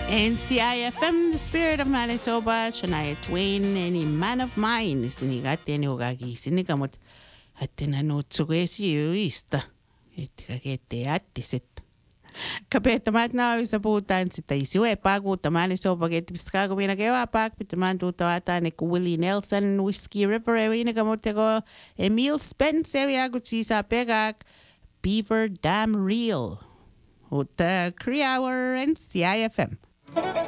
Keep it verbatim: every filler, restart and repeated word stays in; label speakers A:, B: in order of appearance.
A: N C I F M, the spirit of Manitoba, Shania Twain, any man of mine, sinigate ni ogagi, sinigamot, atina no tsugesi yuista, etikagete attiset. Kapeta mat na isa putan si taisiwe pagu tamani so bageti piskago bina gewa pak pitaman tu tawata ne Willie Nelson Whiskey River ewina gamotego Emil Spence ewiago tsisa pegak Beaver Dam Reel. Uta Cree Hour and C I F M.